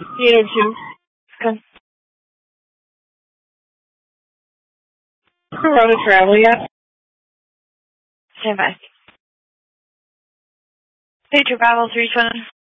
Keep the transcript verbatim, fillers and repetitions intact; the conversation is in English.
eight oh two. Okay. Corona travel yet? Stand by. Patriot Bible three twenty.